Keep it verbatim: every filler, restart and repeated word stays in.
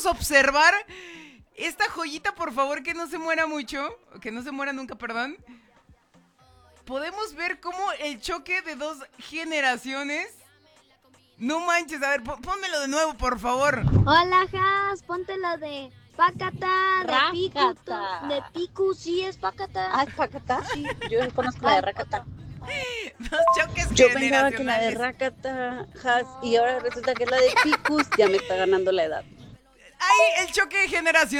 podemos observar esta joyita, por favor, que no se muera mucho, que no se muera nunca, perdón. Podemos ver cómo el choque de dos generaciones. No manches, a ver, pó- pónmelo de nuevo, por favor. Hola, Has, ponte la de Pacata, de Picu, Rácata. de Picu, sí es Pacata. Ah, ¿es Pacata? Sí, yo conozco la de Rakata. Dos choques Yo pensaba que la de generacionales. Rakata, Has, y ahora resulta que es la de Picus, ya me está ganando la edad. Ahí el choque generacional.